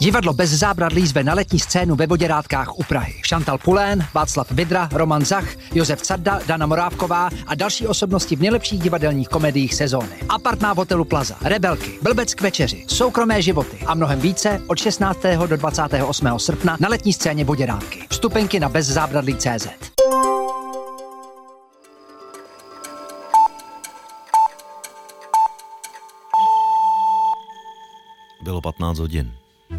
Divadlo Bez zábradlí zve na letní scénu ve Voděrádkách u Prahy. Šantal Pulén, Václav Vidra, Roman Zach, Josef Carda, Dana Morávková a další osobnosti v nejlepších divadelních komediích sezóny. Apartmá v hotelu Plaza, Rebelky, Blbec k večeři, Soukromé životy a mnohem více od 16. do 28. srpna na letní scéně Voděrádky. Vstupenky na bezzábradlí.cz. Bylo 15 hodin.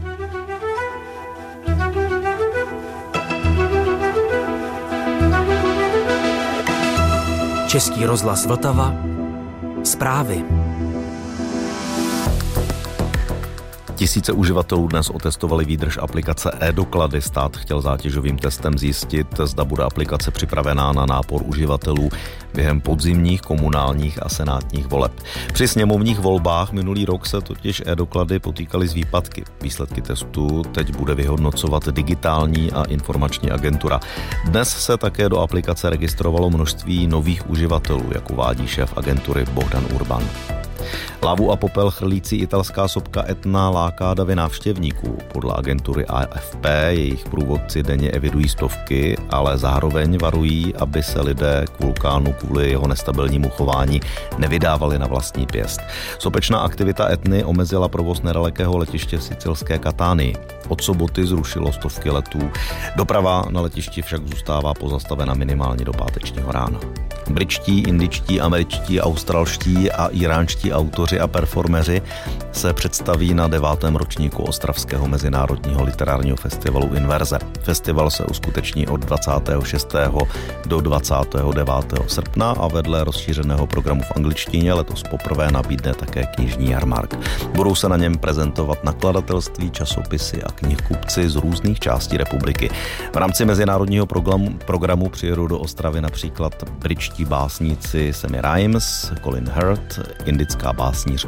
Český rozhlas Vltava. Zprávy. Tisíce uživatelů dnes otestovali výdrž aplikace e-doklady. Stát chtěl zátěžovým testem zjistit, zda bude aplikace připravená na nápor uživatelů během podzimních, komunálních a senátních voleb. Při sněmovních volbách minulý rok se totiž e-doklady potýkaly s výpadky. Výsledky testu teď bude vyhodnocovat Digitální a informační agentura. Dnes se také do aplikace registrovalo množství nových uživatelů, jak uvádí šéf agentury Bohdan Urban. Lávu a popel chrlící italská sopka Etna láká davy návštěvníků. Podle agentury AFP jejich průvodci denně evidují stovky, ale zároveň varují, aby se lidé k vulkánu kvůli jeho nestabilnímu chování nevydávali na vlastní pěst. Sopečná aktivita Etny omezila provoz nedalekého letiště v sicilské Katánii. Od soboty zrušilo stovky letů. Doprava na letišti však zůstává pozastavena minimálně do pátečního rána. Britští, indičtí, američtí, australští a iránští autoři a performeři se představí na 9. ročníku Ostravského mezinárodního literárního festivalu Inverze. Festival se uskuteční od 26. do 29. srpna a vedle rozšířeného programu v angličtině letos poprvé nabídne také knižní jarmark. Budou se na něm prezentovat nakladatelství, časopisy a knihkupci z různých částí republiky. V rámci mezinárodního programu přijedou do Ostravy například britští básníci Sammy Rhymes, Colin Hurd, indická básnířka